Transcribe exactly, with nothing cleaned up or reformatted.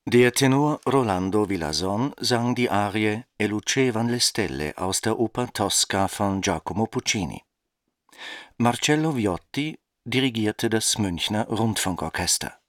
Der Tenor Rolando Villazon sang die Arie E lucevan le stelle aus der Oper Tosca von Giacomo Puccini. Marcello Viotti dirigierte das Münchner Rundfunkorchester